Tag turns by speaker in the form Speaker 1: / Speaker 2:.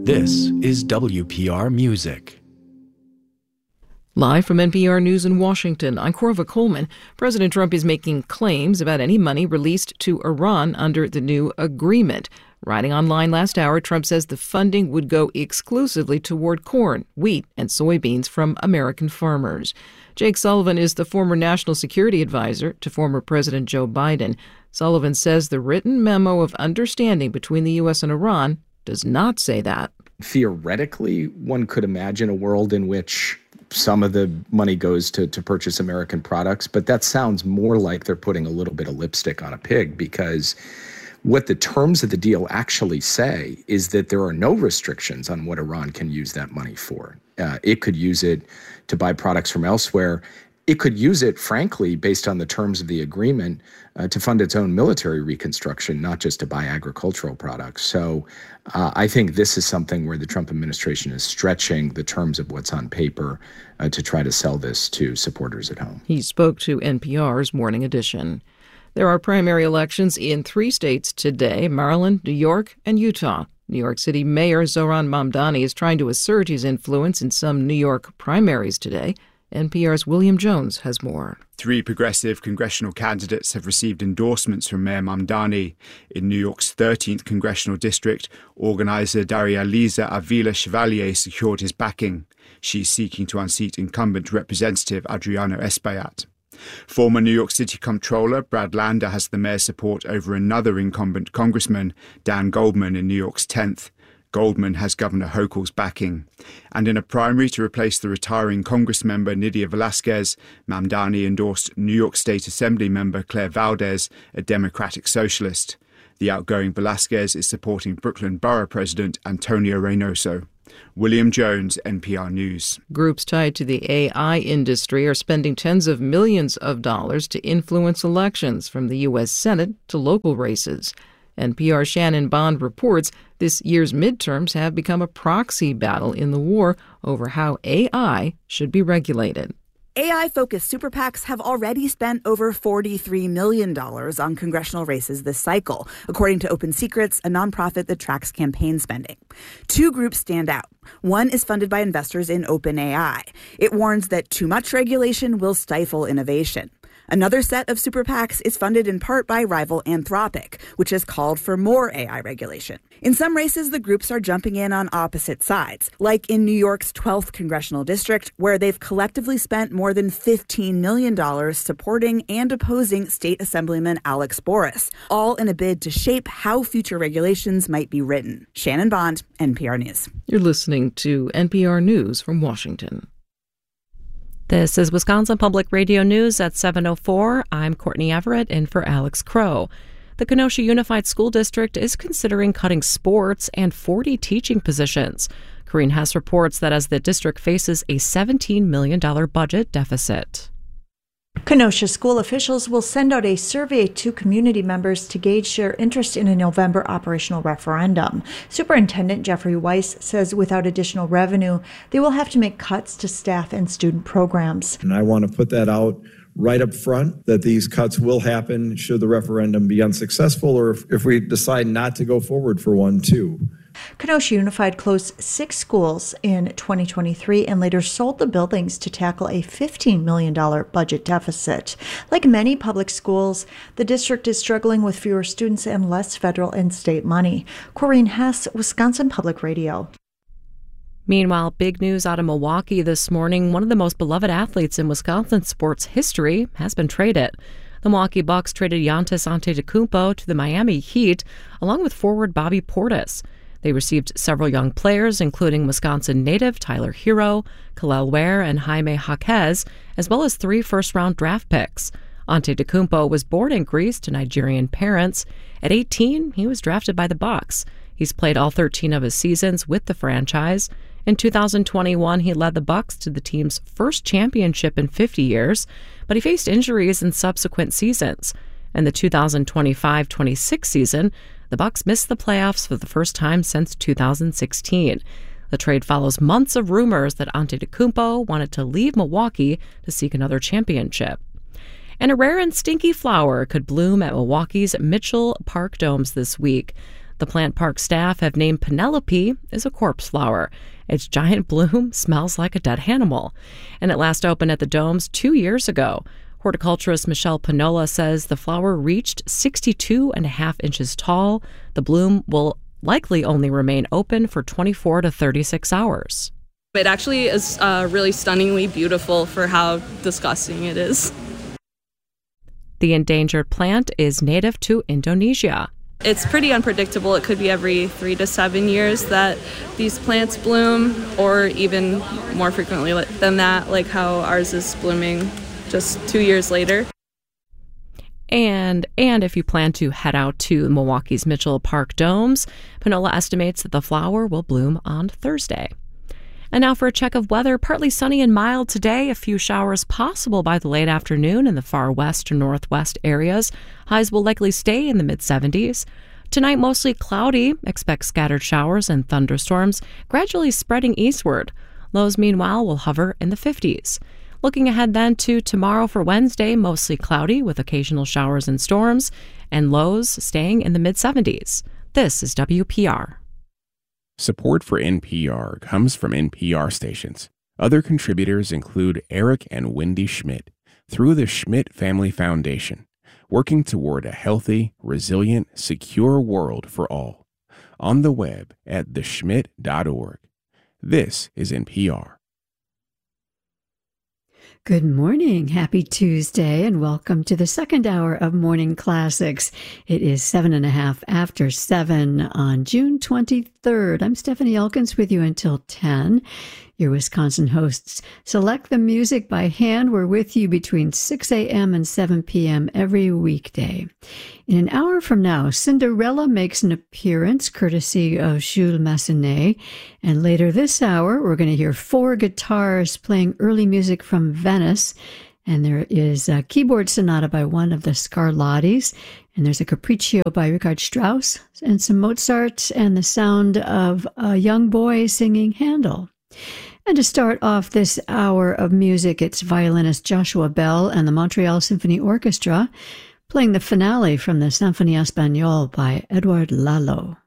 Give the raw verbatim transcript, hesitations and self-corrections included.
Speaker 1: This is W P R Music.
Speaker 2: Live from N P R News in Washington, I'm Corva Coleman. President Trump is making claims about any money released to Iran under the new agreement. Writing online last hour, Trump says the funding would go exclusively toward corn, wheat, and soybeans from American farmers. Jake Sullivan is the former national security advisor to former President Joe Biden. Sullivan says the written memo of understanding between the U S and Iran does not say that.
Speaker 3: Theoretically, one could imagine a world in which some of the money goes to, to purchase American products, but that sounds more like they're putting a little bit of lipstick on a pig, because what the terms of the deal actually say is that there are no restrictions on what Iran can use that money for. Uh, it could use it to buy products from elsewhere. It could use it, frankly, based on the terms of the agreement, uh, to fund its own military reconstruction, not just to buy agricultural products. So uh, I think this is something where the Trump administration is stretching the terms of what's on paper uh, to try to sell this to supporters at home.
Speaker 2: He spoke to N P R's Morning Edition. There are primary elections in three states today: Maryland, New York, and Utah. New York City Mayor Zohran Mamdani is trying to assert his influence in some New York primaries today. N P R's William Jones has more.
Speaker 4: Three progressive congressional candidates have received endorsements from Mayor Mamdani. In New York's thirteenth congressional district, organizer Daria-Liza Avila Chevalier secured his backing. She's seeking to unseat incumbent Representative Adriano Espaillat. Former New York City Comptroller Brad Lander has the mayor's support over another incumbent congressman, Dan Goldman, in New York's tenth. Goldman has Governor Hochul's backing. And in a primary to replace the retiring Congress member Nydia Velasquez, Mamdani endorsed New York State Assembly member Claire Valdez, a Democratic socialist. The outgoing Velasquez is supporting Brooklyn Borough President Antonio Reynoso. William Jones, N P R News.
Speaker 2: Groups tied to the A I industry are spending tens of millions of dollars to influence elections, from the U S Senate to local races. N P R's Shannon Bond reports this year's midterms have become a proxy battle in the war over how A I should be regulated.
Speaker 5: A I-focused super PACs have already spent over forty-three million dollars on congressional races this cycle, according to Open Secrets, a nonprofit that tracks campaign spending. Two groups stand out. One is funded by investors in OpenAI. It warns that too much regulation will stifle innovation. Another set of super PACs is funded in part by rival Anthropic, which has called for more A I regulation. In some races, the groups are jumping in on opposite sides, like in New York's twelfth congressional district, where they've collectively spent more than fifteen million dollars supporting and opposing State Assemblyman Alex Boris, all in a bid to shape how future regulations might be written. Shannon Bond, N P R News.
Speaker 2: You're listening to N P R News from Washington.
Speaker 6: This is Wisconsin Public Radio News at seven oh four. I'm Courtney Everett, in for Alex Crow. The Kenosha Unified School District is considering cutting sports and forty teaching positions. Corrine Hess reports that as the district faces a seventeen million dollars budget deficit.
Speaker 7: Kenosha school officials will send out a survey to community members to gauge their interest in a November operational referendum. Superintendent Jeffrey Weiss says without additional revenue, they will have to make cuts to staff and student programs.
Speaker 8: And I want to put that out right up front, that these cuts will happen should the referendum be unsuccessful, or if, if we decide not to go forward for one too.
Speaker 7: Kenosha Unified closed six schools in twenty twenty-three and later sold the buildings to tackle a fifteen million dollars budget deficit. Like many public schools, the district is struggling with fewer students and less federal and state money. Corrine Hess, Wisconsin Public Radio.
Speaker 6: Meanwhile, big news out of Milwaukee this morning. One of the most beloved athletes in Wisconsin sports history has been traded. The Milwaukee Bucks traded Giannis Antetokounmpo to the Miami Heat, along with forward Bobby Portis. They received several young players, including Wisconsin native Tyler Hero, Kel'el Ware, and Jaime Jaquez, as well as three first-round draft picks. Antetokounmpo was born in Greece to Nigerian parents. At eighteen, he was drafted by the Bucks. He's played all thirteen of his seasons with the franchise. In two thousand twenty-one, he led the Bucks to the team's first championship in fifty years, but he faced injuries in subsequent seasons. In the two thousand twenty-five twenty-six season, the Bucks missed the playoffs for the first time since two thousand sixteen. The trade follows months of rumors that Antetokounmpo wanted to leave Milwaukee to seek another championship. And a rare and stinky flower could bloom at Milwaukee's Mitchell Park Domes this week. The plant park staff have named Penelope as a corpse flower. Its giant bloom smells like a dead animal, and it last opened at the Domes two years ago. Horticulturist Michelle Panola says the flower reached sixty-two and a half inches tall. The bloom will likely only remain open for twenty-four to thirty-six hours.
Speaker 9: It actually is uh, really stunningly beautiful for how disgusting it is.
Speaker 6: The endangered plant is native to Indonesia.
Speaker 9: It's pretty unpredictable. It could be every three to seven years that these plants bloom, or even more frequently than that, like how ours is blooming just two years later.
Speaker 6: And and if you plan to head out to Milwaukee's Mitchell Park Domes, Panola estimates that the flower will bloom on Thursday. And now for a check of weather. Partly sunny and mild today. A few showers possible by the late afternoon in the far west or northwest areas. Highs will likely stay in the mid seventies. Tonight, mostly cloudy. Expect scattered showers and thunderstorms gradually spreading eastward. Lows, meanwhile, will hover in the fifties. Looking ahead then to tomorrow for Wednesday, mostly cloudy with occasional showers and storms, and lows staying in the mid seventies. This is W P R.
Speaker 10: Support for N P R comes from N P R stations. Other contributors include Eric and Wendy Schmidt through the Schmidt Family Foundation, working toward a healthy, resilient, secure world for all. On the web at the schmidt dot org. This is N P R.
Speaker 11: Good morning. Happy Tuesday, and welcome to the second hour of Morning Classics. It is seven and a half after seven on June twenty-third. I'm Stephanie Elkins with you until ten. Your Wisconsin hosts select the music by hand. We're with you between six a.m. and seven p.m. every weekday. In an hour from now, Cinderella makes an appearance courtesy of Jules Massenet. And later this hour, we're going to hear four guitars playing early music from Venice. And there is a keyboard sonata by one of the Scarlattis. And there's a Capriccio by Richard Strauss and some Mozart and the sound of a young boy singing Handel. And to start off this hour of music, it's violinist Joshua Bell and the Montreal Symphony Orchestra playing the finale from the Symphonie Espagnole by Edouard Lalo.